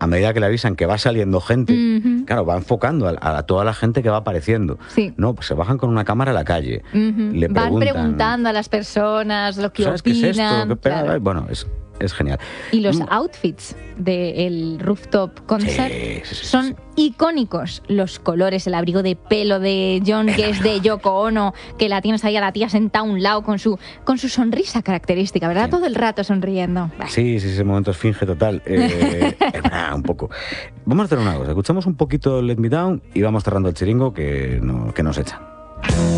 a medida que le avisan que va saliendo gente, claro, va enfocando a toda la gente que va apareciendo. Sí. No, pues se bajan con una cámara a la calle, le Van preguntan, preguntando a las personas lo que ¿sabes opinan. qué es esto? ¿Qué pega? Claro. Bueno, es genial. Y los outfits del rooftop concert Sí. son icónicos. Los colores, el abrigo de pelo de John, que es de Yoko Ono, que la tienes ahí a la tía sentada a un lado con su sonrisa característica, ¿verdad? Sí. Todo el rato sonriendo. Bah. Sí, ese momento es finge total. Un poco. Vamos a hacer una cosa. Escuchamos un poquito Let Me Down y vamos cerrando el chiringo que nos echan.